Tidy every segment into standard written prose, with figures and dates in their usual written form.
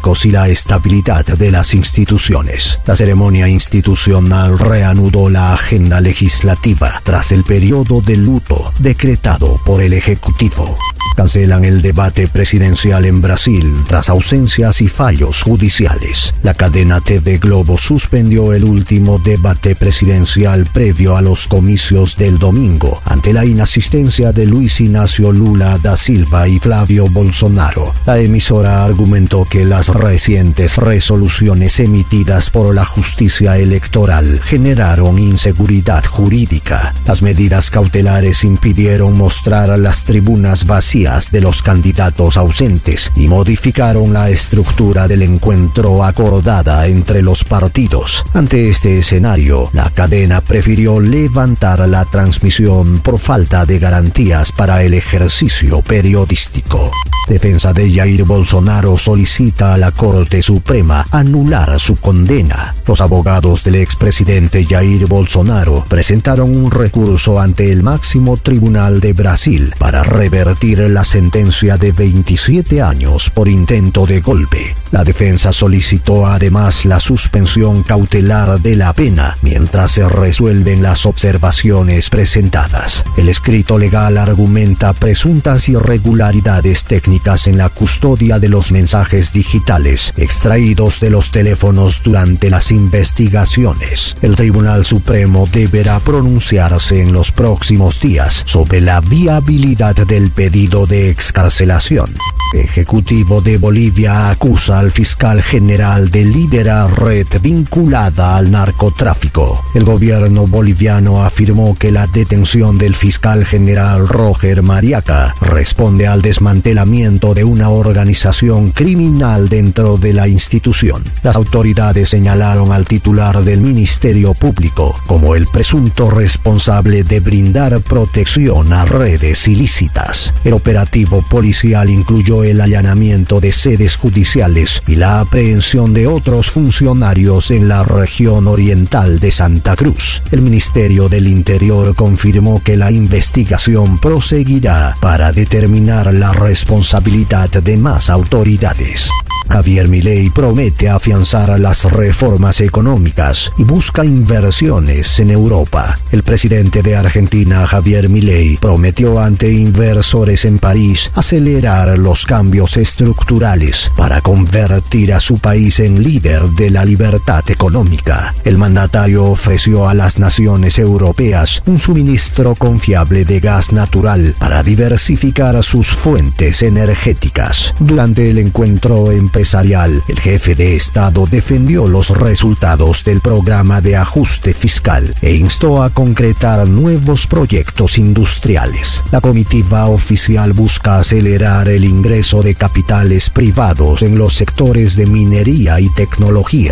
políticos y la estabilidad de las instituciones. La ceremonia institucional reanudó la agenda legislativa tras el periodo de luto decretado por el Ejecutivo. Cancelan el debate presidencial en Brasil tras ausencias y fallos judiciales. La cadena TV Globo suspendió el último debate presidencial previo a los comicios del domingo ante la inasistencia de Luis Ignacio Lula da Silva y Flavio Bolsonaro. La emisora argumentó que las recientes resoluciones emitidas por la justicia electoral generaron inseguridad jurídica. Las medidas cautelares impidieron mostrar las tribunas vacías de los candidatos ausentes y modificaron la estructura del encuentro acordada entre los partidos. Ante este escenario, la cadena prefirió levantar la transmisión por falta de garantías para el ejercicio periodístico. Defensa de Jair Bolsonaro solicita a la Corte Suprema anular su condena. Los abogados del expresidente Jair Bolsonaro presentaron un recurso ante el máximo tribunal de Brasil para revertir la sentencia de 27 años por intento de golpe. La defensa solicitó además la suspensión cautelar de la pena mientras se resuelven las observaciones presentadas. El escrito legal argumenta presuntas irregularidades técnicas en la custodia de los mensajes digitales extraídos de los teléfonos durante las investigaciones. El Tribunal Supremo deberá pronunciarse en los próximos días sobre la viabilidad del pedido de excarcelación. Ejecutivo de Bolivia acusa al fiscal general de liderar red vinculada al narcotráfico. El gobierno boliviano afirmó que la detención del fiscal general Roger Mariaca responde al desmantelamiento de una organización criminal dentro de la institución. Las autoridades señalaron al titular del Ministerio Público como el presunto responsable de brindar protección a redes ilícitas. El operativo policial incluyó el allanamiento de sedes judiciales y la aprehensión de otros funcionarios en la región oriental de Santa Cruz. El Ministerio del Interior confirmó que la investigación proseguirá para determinar la responsabilidad de más autoridades. Javier Milei promete afianzar las reformas económicas y busca inversiones en Europa. El presidente de Argentina, Javier Milei, prometió ante inversores en París acelerar los cambios estructurales para convertir a su país en líder de la libertad económica. El mandatario ofreció a las naciones europeas un suministro confiable de gas natural para diversificar sus fuentes energéticas. Durante el encuentro empresarial, el jefe de Estado defendió los resultados del programa de ajuste fiscal e instó a concretar nuevos proyectos industriales. La comitiva oficial busca acelerar el ingreso de capitales privados en los sectores de minería y tecnología.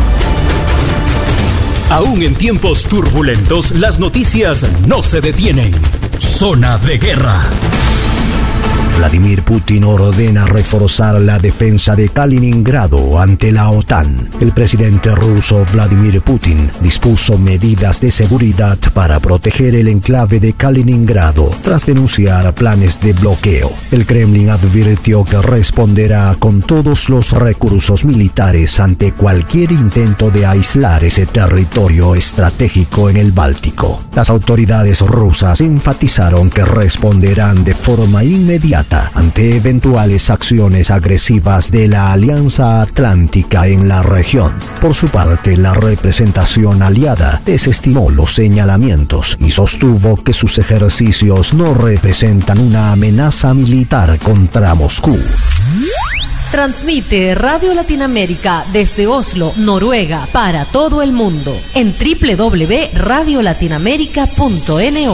Aún en tiempos turbulentos, las noticias no se detienen. Zona de guerra. Vladimir Putin ordena reforzar la defensa de Kaliningrado ante la OTAN. El presidente ruso Vladimir Putin dispuso medidas de seguridad para proteger el enclave de Kaliningrado tras denunciar planes de bloqueo. El Kremlin advirtió que responderá con todos los recursos militares ante cualquier intento de aislar ese territorio estratégico en el Báltico. Las autoridades rusas enfatizaron que responderán de forma inmediata ante eventuales acciones agresivas de la Alianza Atlántica en la región. Por su parte, la representación aliada desestimó los señalamientos y sostuvo que sus ejercicios no representan una amenaza militar contra Moscú. Transmite Radio Latinoamérica desde Oslo, Noruega, para todo el mundo en www.radiolatinoamerica.no.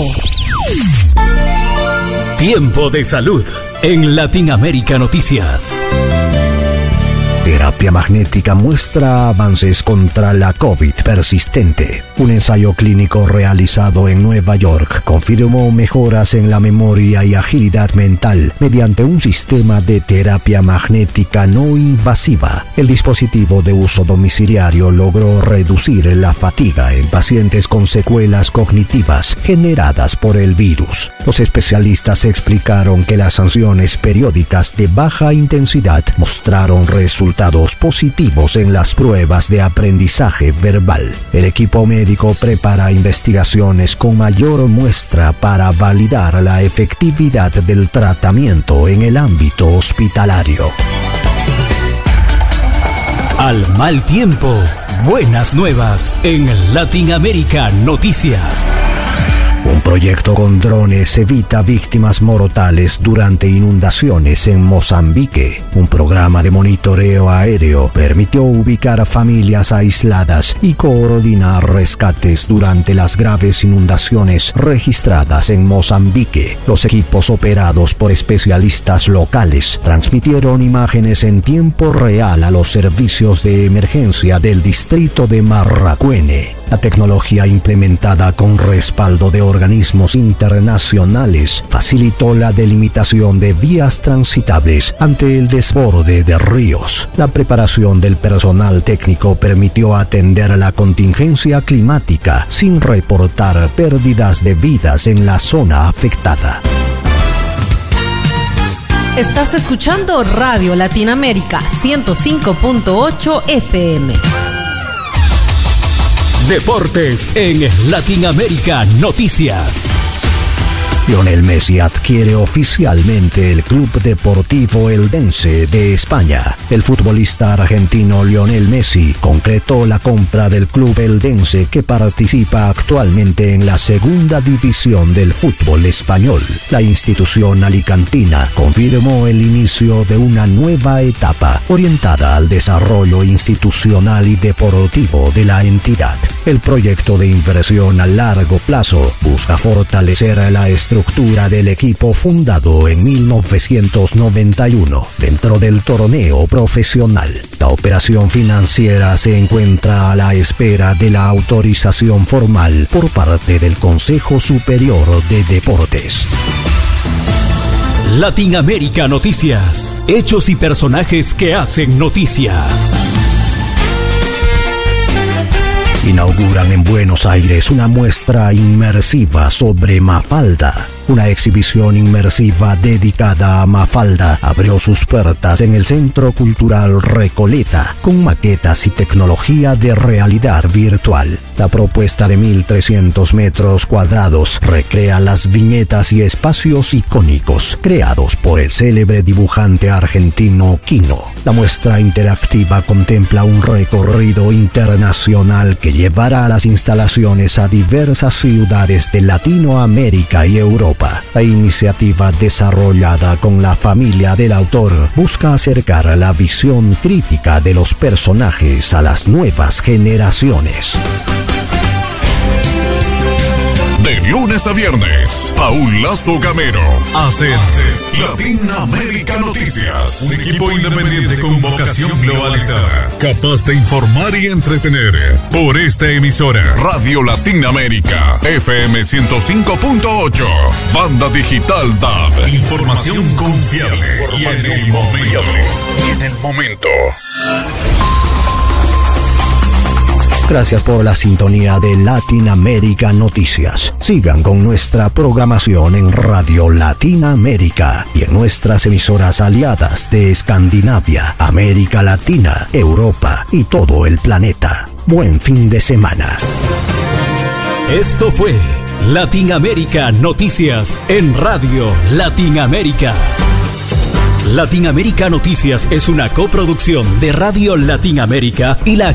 Tiempo de salud en Latinoamérica Noticias. Terapia magnética muestra avances contra la COVID persistente. Un ensayo clínico realizado en Nueva York confirmó mejoras en la memoria y agilidad mental mediante un sistema de terapia magnética no invasiva. El dispositivo de uso domiciliario logró reducir la fatiga en pacientes con secuelas cognitivas generadas por el virus. Los especialistas explicaron que las sanciones periódicas de baja intensidad mostraron resultados resultados positivos en las pruebas de aprendizaje verbal. El equipo médico prepara investigaciones con mayor muestra para validar la efectividad del tratamiento en el ámbito hospitalario. Al mal tiempo, buenas nuevas en Latinoamérica Noticias. Un proyecto con drones evita víctimas mortales durante inundaciones en Mozambique. Un programa de monitoreo aéreo permitió ubicar a familias aisladas y coordinar rescates durante las graves inundaciones registradas en Mozambique. Los equipos operados por especialistas locales transmitieron imágenes en tiempo real a los servicios de emergencia del distrito de Marraquene. La tecnología implementada con respaldo de organismos internacionales facilitó la delimitación de vías transitables ante el desborde de ríos. La preparación del personal técnico permitió atender la contingencia climática sin reportar pérdidas de vidas en la zona afectada. Estás escuchando Radio Latinoamérica 105.8 FM. Deportes en Latinoamérica Noticias. Lionel Messi adquiere oficialmente el Club Deportivo Eldense de España. El futbolista argentino Lionel Messi concretó la compra del club eldense que participa actualmente en la segunda división del fútbol español. La institución alicantina confirmó el inicio de una nueva etapa orientada al desarrollo institucional y deportivo de la entidad. El proyecto de inversión a largo plazo busca fortalecer la estructura del equipo fundado en 1991 dentro del torneo profesional. La operación financiera se encuentra a la espera de la autorización formal por parte del Consejo Superior de Deportes. Latinoamérica Noticias. Hechos y personajes que hacen noticia. Inauguran en Buenos Aires una muestra inmersiva sobre Mafalda. Una exhibición inmersiva dedicada a Mafalda abrió sus puertas en el Centro Cultural Recoleta con maquetas y tecnología de realidad virtual. La propuesta de 1.300 metros cuadrados recrea las viñetas y espacios icónicos creados por el célebre dibujante argentino Quino. La muestra interactiva contempla un recorrido internacional que llevará a las instalaciones a diversas ciudades de Latinoamérica y Europa. La iniciativa desarrollada con la familia del autor busca acercar la visión crítica de los personajes a las nuevas generaciones. De lunes a viernes, Paul Lazo Gamero hace Latinoamérica Noticias. Un equipo independiente con vocación globalizada, capaz de informar y entretener. Por esta emisora, Radio Latinoamérica, FM 105.8, Banda Digital DAB. Información confiable y en el momento. Gracias por la sintonía de Latinoamérica Noticias. Sigan con nuestra programación en Radio Latinoamérica y en nuestras emisoras aliadas de Escandinavia, América Latina, Europa y todo el planeta. Buen fin de semana. Esto fue Latinoamérica Noticias en Radio Latinoamérica. Latinoamérica Noticias es una coproducción de Radio Latinoamérica y la